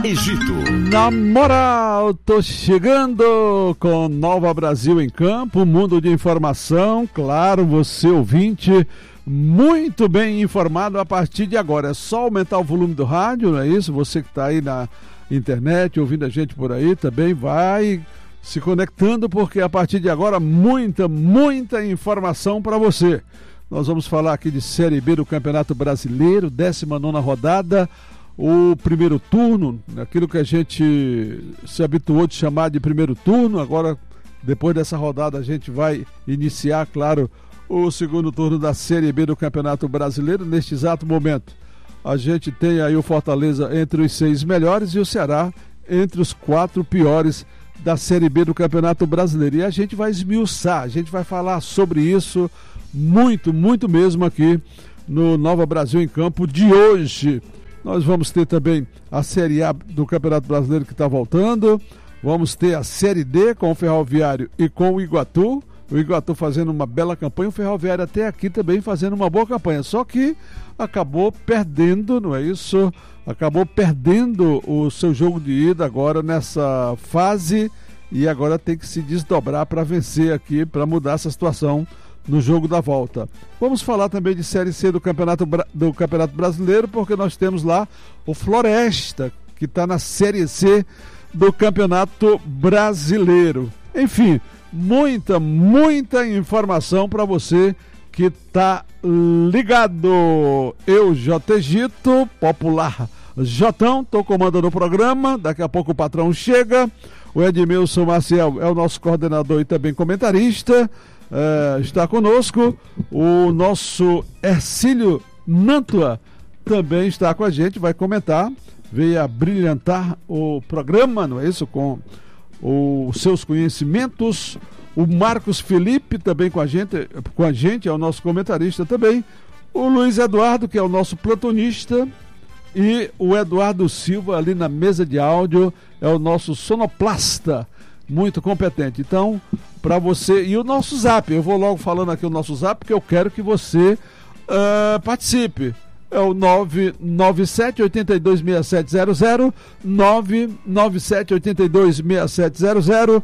Egito. Na moral, tô chegando com Nova Brasil em Campo, mundo de informação, claro, você ouvinte, muito bem informado a partir de agora. É só aumentar o volume do rádio, não é isso? Você que está aí na internet, ouvindo a gente por aí, também vai se conectando, porque a partir de agora muita informação para você. Nós vamos falar aqui de Série B do Campeonato Brasileiro, 19ª rodada, o primeiro turno, aquilo que a gente se habituou de chamar de primeiro turno. Agora, depois dessa rodada, a gente vai iniciar, claro, o segundo turno da Série B do Campeonato Brasileiro. Neste exato momento, a gente tem aí o Fortaleza entre os 6 melhores e o Ceará entre os 4 piores da Série B do Campeonato Brasileiro. E a gente vai esmiuçar, a gente vai falar sobre isso muito mesmo aqui no Nova Brasil em Campo de hoje. Nós vamos ter também a Série A do Campeonato Brasileiro que está voltando. Vamos ter a Série D com o Ferroviário e com o Iguatu. O Iguatu fazendo uma bela campanha, o Ferroviário até aqui também fazendo uma boa campanha. Só que acabou perdendo, não é isso? Acabou perdendo o seu jogo de ida agora nessa fase e agora tem que se desdobrar para vencer aqui, para mudar essa situação no jogo da volta. Vamos falar também de Série C do Campeonato Brasileiro, porque nós temos lá o Floresta, que está na Série C do Campeonato Brasileiro. Enfim, muita informação para você que está ligado. Eu, J. Egito, popular Jotão, estou comandando o programa. Daqui a pouco o patrão chega. O Edmilson Maciel é o nosso coordenador e também comentarista. Está conosco. O nosso Hercílio Nantua também está com a gente, vai comentar, veio a brilhantar o programa, não é isso? Com os seus conhecimentos. O Marcos Felipe também com a gente, é o nosso comentarista também. O Luiz Eduardo, que é o nosso plantonista, e o Eduardo Silva ali na mesa de áudio é o nosso sonoplasta, muito competente. Então, para você, e o nosso zap, eu vou logo falando aqui o nosso zap, porque eu quero que você participe. É o 997-826700, 997-826700,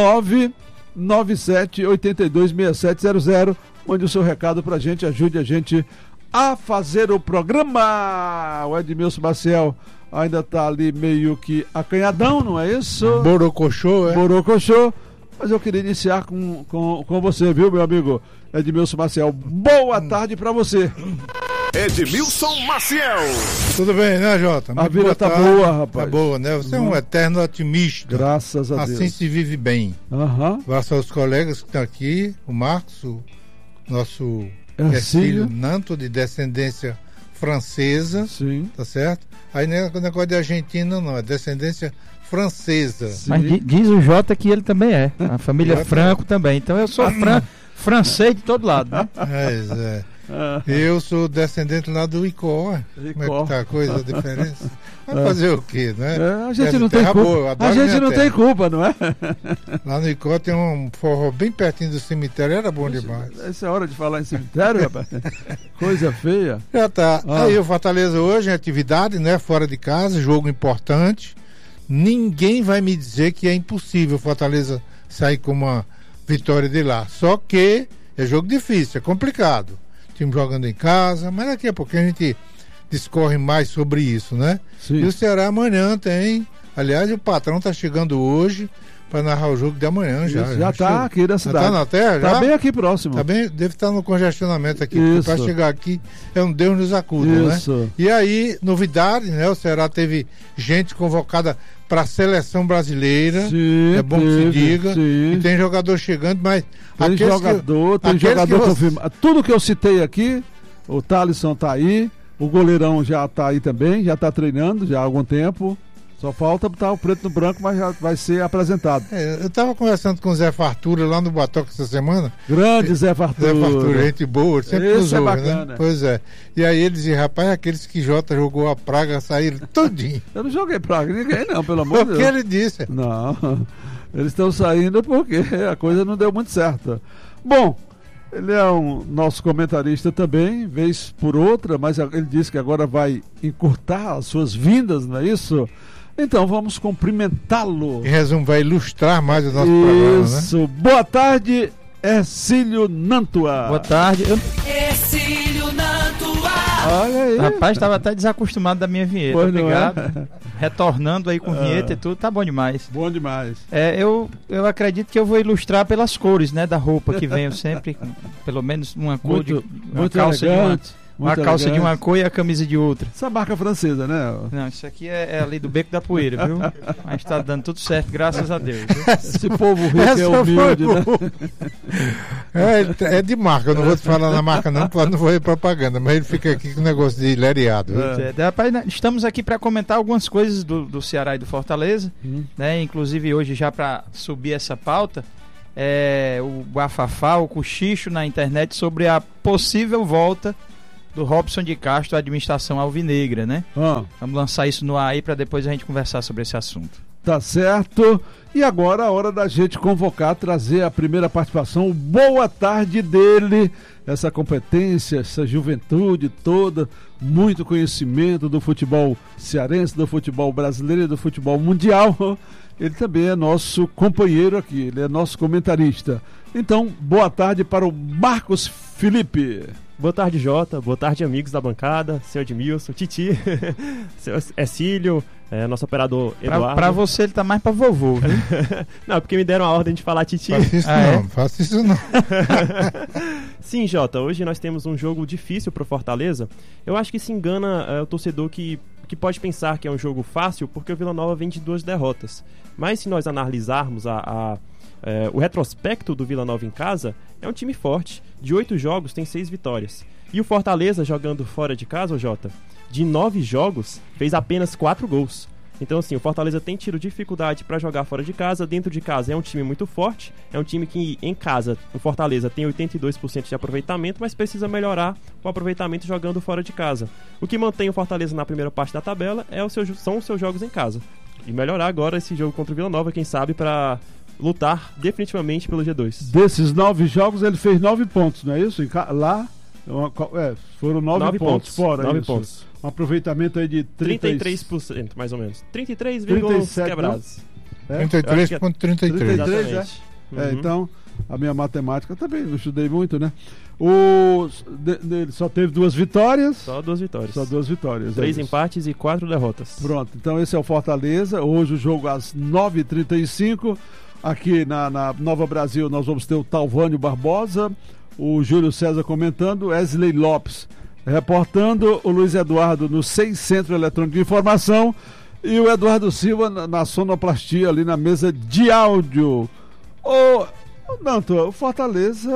997-826700. Mande o seu recado pra gente, ajude a gente a fazer o programa. O Edmilson Maciel ainda tá ali meio que acanhadão, não é isso? Borocochô, Borocochô. Mas eu queria iniciar com você, viu, meu amigo Edmilson Maciel. Boa tarde pra você. Edmilson Maciel. Tudo bem, né, Jota? A vida tá boa, rapaz. Tá boa, né? Você é um eterno otimista. Graças a Deus. Assim se vive bem. Uhum. Graças aos colegas que estão aqui, o Marcos, o nosso Hercílio Nanto, de descendência francesa. Sim. Tá certo? Aí não é negócio de argentino, não, é descendência francesa. Sim. Mas diz o Jota que ele também é. A família Franco também. Então eu sou francês de todo lado, né? Eu sou descendente lá do Icó. Como é que tá a coisa, a diferença? Vai fazer o quê, né? A gente não tem culpa. Boa, a gente não tem culpa, não é? Lá no Icó tem um forró bem pertinho do cemitério, era bom demais. Essa é hora de falar em cemitério, rapaz? Coisa feia. Já tá. Aí o Fortaleza hoje em atividade, né? Fora de casa, jogo importante. Ninguém vai me dizer que é impossível o Fortaleza sair com uma vitória de lá. Só que é jogo difícil, é complicado. Time jogando em casa, mas daqui a pouco a gente discorre mais sobre isso, né? Sim. E o Ceará amanhã tem. Aliás, o patrão tá chegando hoje para narrar o jogo de amanhã. Já tá aqui da cidade. Já tá na terra? Tá bem aqui próximo. Tá bem, deve estar no congestionamento aqui, porque para chegar aqui é um Deus nos acuda, né? E aí, novidade, né? O Ceará teve gente convocada para a seleção brasileira. Sim, é bom que se diga. Sim. E tem jogador chegando, mas tem jogador confirmado. Tudo que eu citei aqui, o Thalisson tá aí, o goleirão já tá aí também, já tá treinando já há algum tempo. Só falta botar o preto no branco, mas já vai ser apresentado. Eu estava conversando com o Zé Fartura lá no Batoque essa semana. Grande Zé Fartura. Zé Fartura, gente boa, sempre nos ouve, bacana. Né? Pois é. E aí ele dizia, rapaz, aqueles que Jota jogou a praga saíram todinho. Eu não joguei praga, ninguém não, pelo amor de Deus. O que ele disse? Não, eles estão saindo porque a coisa não deu muito certo. Bom, ele é um nosso comentarista também, vez por outra, mas ele disse que agora vai encurtar as suas vindas, não é isso? Então vamos cumprimentá-lo. Em resumo, vai ilustrar mais o nosso programa, né? Isso. Boa tarde, Hercílio Nantua. Boa tarde. Hercílio Nantua. Olha aí. Rapaz, estava até desacostumado da minha vinheta. Pois não Obrigado. Retornando aí com vinheta e tudo, tá bom demais. Bom demais. Eu acredito que eu vou ilustrar pelas cores, né, da roupa que venho sempre, pelo menos uma cor de uma Muito calça elegante. uma calça de uma cor e a camisa de outra. Essa marca francesa, né? Não, isso aqui é ali do Beco da Poeira, viu? Mas tá dando tudo certo, graças a Deus. Viu? Esse povo rico é humilde, né? É de marca, eu não vou te falar na marca não, porque não vou ir propaganda, mas ele fica aqui com o negócio de lereado. Viu? Rapaz, estamos aqui para comentar algumas coisas do Ceará e do Fortaleza, né? Inclusive hoje já para subir essa pauta, o bafafá, o cochicho na internet sobre a possível volta do Robson de Castro à administração alvinegra, né? Vamos lançar isso no ar aí para depois a gente conversar sobre esse assunto. Tá certo. E agora a hora da gente convocar, trazer a primeira participação. Boa tarde dele, essa competência, essa juventude toda, muito conhecimento do futebol cearense, do futebol brasileiro e do futebol mundial. Ele também é nosso companheiro aqui, ele é nosso comentarista. Então, boa tarde para o Marcos Felipe. Boa tarde, Jota. Boa tarde, amigos da bancada. Senhor Edmilson, Titi, seu Hercílio, nosso operador Eduardo. Pra você ele tá mais pra vovô, viu? Não, porque me deram a ordem de falar Titi. Faça isso não. Sim, Jota, hoje nós temos um jogo difícil pro Fortaleza. Eu acho que se engana o torcedor que pode pensar que é um jogo fácil, porque o Vila Nova vem de 2 derrotas. Mas se nós analisarmos o retrospecto do Vila Nova em casa, é um time forte. De 8 jogos tem 6 vitórias. E o Fortaleza, jogando fora de casa, Jota, de 9 jogos fez apenas 4 gols. Então assim, o Fortaleza tem tido dificuldade para jogar fora de casa. Dentro de casa é um time muito forte, é um time que em casa, o Fortaleza tem 82% de aproveitamento, mas precisa melhorar o aproveitamento jogando fora de casa. O que mantém o Fortaleza na primeira parte da tabela são os seus jogos em casa. E melhorar agora esse jogo contra o Vila Nova, quem sabe, para lutar definitivamente pelo G2. Desses 9 jogos ele fez 9 pontos, não é isso? Lá foram 9 pontos fora. 9 pontos. Um aproveitamento aí de 33%, mais ou menos. 33, quebrados. 33,33. Exatamente. Então, a minha matemática também, não estudei muito, né? Ele só teve 2 vitórias. Só 2 vitórias. 3 empates e 4 derrotas. Pronto, então esse é o Fortaleza. Hoje o jogo às 9h35. Aqui na Nova Brasil nós vamos ter o Talvânio Barbosa, o Júlio César comentando, Wesley Lopes reportando, o Luiz Eduardo no 6 Centro Eletrônico de Informação e o Eduardo Silva na sonoplastia ali na mesa de áudio. O Fortaleza,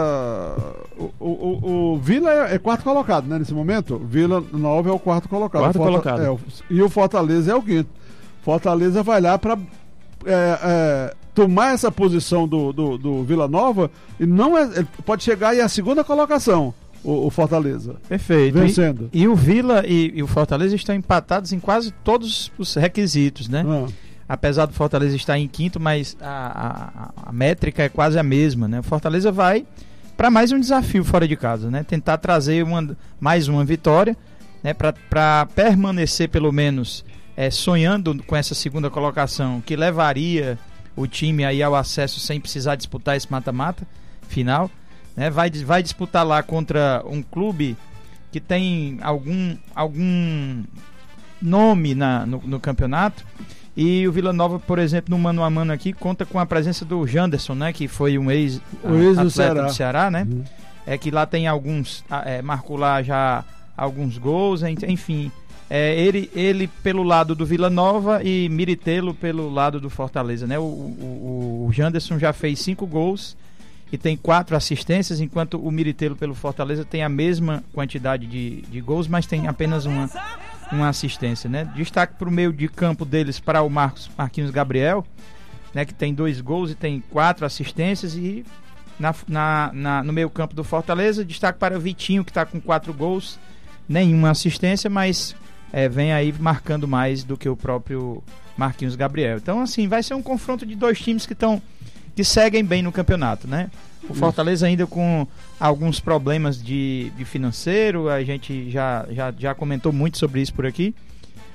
o Vila é 4º colocado, né, nesse momento? Vila Nova é o 4º colocado. E o Fortaleza é o 5º. Fortaleza vai lá para tomar essa posição do Vila Nova e ele pode chegar aí à 2ª colocação, o Fortaleza. Perfeito. Vencendo. E o Vila e o Fortaleza estão empatados em quase todos os requisitos, né? Apesar do Fortaleza estar em 5º, mas a métrica é quase a mesma, né? O Fortaleza vai para mais um desafio fora de casa, né? Tentar trazer mais uma vitória, né? Para permanecer pelo menos sonhando com essa 2ª colocação, que levaria o time aí ao acesso sem precisar disputar esse mata-mata final, né? Vai disputar lá contra um clube que tem algum nome no campeonato. E o Vila Nova, por exemplo, no mano a mano aqui, conta com a presença do Janderson, né? Que foi um ex-atleta do Ceará, né? Que lá tem marcou lá já alguns gols, enfim. Ele pelo lado do Vila Nova e Miritelo pelo lado do Fortaleza, né? O Janderson já fez 5 gols e tem 4 assistências, enquanto o Miritelo pelo Fortaleza tem a mesma quantidade de gols, mas tem apenas uma assistência, né? Destaque para o meio de campo deles para o Marquinhos Gabriel, né? Que tem 2 gols e tem 4 assistências, e no meio campo do Fortaleza, destaque para o Vitinho, que está com 4 gols, nenhuma assistência, mas vem aí marcando mais do que o próprio Marquinhos Gabriel. Então, assim, vai ser um confronto de 2 times que seguem bem no campeonato, né? O Fortaleza ainda com alguns problemas de financeiro, a gente já comentou muito sobre isso por aqui,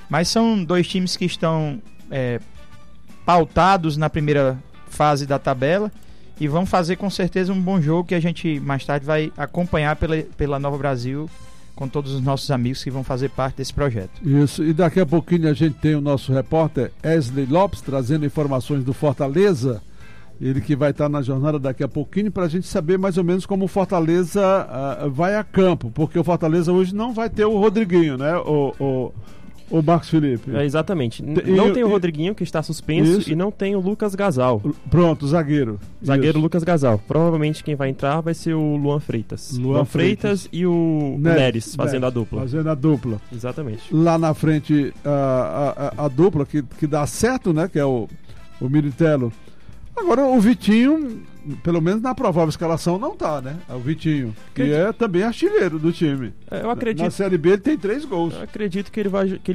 Mas são dois times que estão pautados na primeira fase da tabela e vão fazer com certeza um bom jogo que a gente mais tarde vai acompanhar pela Nova Brasil com todos os nossos amigos que vão fazer parte desse projeto. Isso, e daqui a pouquinho a gente tem o nosso repórter Wesley Lopes trazendo informações do Fortaleza, ele que vai estar na jornada daqui a pouquinho para a gente saber mais ou menos como o Fortaleza vai a campo, porque o Fortaleza hoje não vai ter o Rodriguinho, né, o Marcos Felipe. Exatamente. Não tem o Rodriguinho, que está suspenso, isso. E não tem o Lucas Gasal. Pronto, o zagueiro. Zagueiro Lucas Gasal. Provavelmente quem vai entrar vai ser o Luan Freitas. Luan Freitas e o Neres fazendo a dupla. Fazendo a dupla. Exatamente. Lá na frente, a dupla que dá certo, né? Que é o Militello. Agora, o Vitinho, pelo menos na provável escalação, não tá, né? É o Vitinho, que é também artilheiro do time. Eu acredito. Na Série B ele tem 3 gols. Eu acredito que ele